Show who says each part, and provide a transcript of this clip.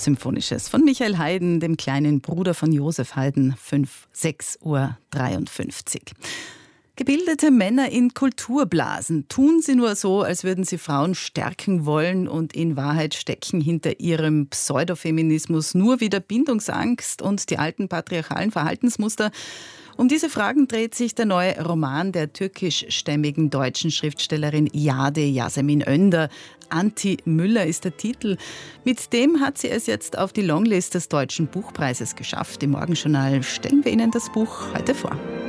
Speaker 1: Symphonisches von Michael Haydn, dem kleinen Bruder von Joseph Haydn, 6:53 Uhr. Gebildete Männer in Kulturblasen tun sie nur so, als würden sie Frauen stärken wollen, und in Wahrheit stecken hinter ihrem Pseudofeminismus nur wieder Bindungsangst und die alten patriarchalen Verhaltensmuster. Um diese Fragen dreht sich der neue Roman der türkischstämmigen deutschen Schriftstellerin Jade Yasemin Önder. Anti-Müller ist der Titel. Mit dem hat sie es jetzt auf die Longlist des Deutschen Buchpreises geschafft. Im Morgenjournal stellen wir Ihnen das Buch heute vor.